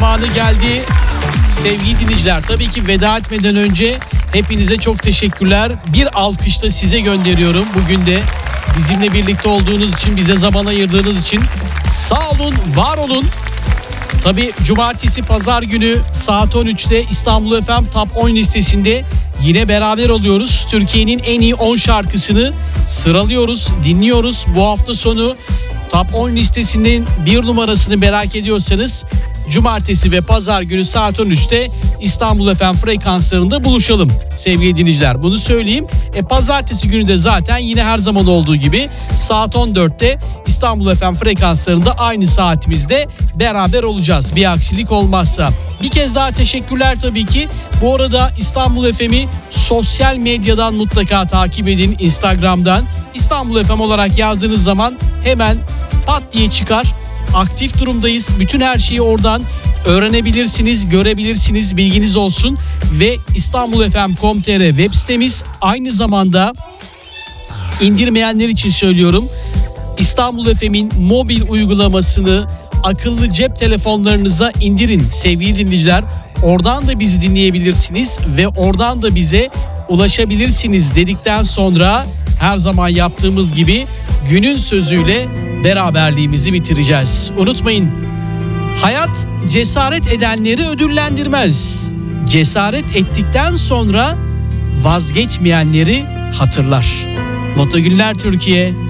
zamanı geldi. Sevgili dinleyiciler, tabii ki veda etmeden önce hepinize çok teşekkürler. Bir alkış da size gönderiyorum. Bugün de bizimle birlikte olduğunuz için, bize zaman ayırdığınız için sağ olun, var olun. Tabii cumartesi, pazar günü saat 13'te İstanbul FM Top 10 listesinde yine beraber oluyoruz. Türkiye'nin en iyi 10 şarkısını sıralıyoruz, dinliyoruz. Bu hafta sonu Top 10 listesinin bir numarasını merak ediyorsanız cumartesi ve pazar günü saat 13'te İstanbul FM frekanslarında buluşalım sevgili dinleyiciler. Bunu söyleyeyim. Pazartesi günü de zaten yine her zaman olduğu gibi saat 14'te İstanbul FM frekanslarında aynı saatimizde beraber olacağız. Bir aksilik olmazsa. Bir kez daha teşekkürler tabii ki. Bu arada İstanbul FM'i sosyal medyadan mutlaka takip edin. Instagram'dan İstanbul FM olarak yazdığınız zaman hemen pat diye çıkar. Aktif durumdayız. Bütün her şeyi oradan öğrenebilirsiniz, görebilirsiniz. Bilginiz olsun. Ve istanbulfm.com.tr web sitemiz, aynı zamanda indirmeyenler için söylüyorum. İstanbul FM'in mobil uygulamasını akıllı cep telefonlarınıza indirin sevgili dinleyiciler. Oradan da bizi dinleyebilirsiniz ve oradan da bize ulaşabilirsiniz dedikten sonra her zaman yaptığımız gibi günün sözüyle beraberliğimizi bitireceğiz. Unutmayın, hayat cesaret edenleri ödüllendirmez. Cesaret ettikten sonra vazgeçmeyenleri hatırlar. Mutlu günler Türkiye.